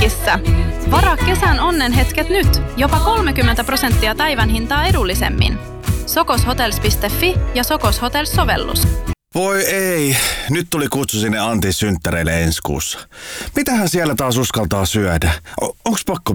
myynnissä. Varaa kesän onnenhetket nyt. Jopa 30% päivän hintaa edullisemmin. Sokoshotels.fi ja Sokos Hotels-sovellus. Voi ei, nyt tuli kutsu sinne Antin synttäreille ensi kuussa. Mitähän siellä taas uskaltaa syödä? Onks pakko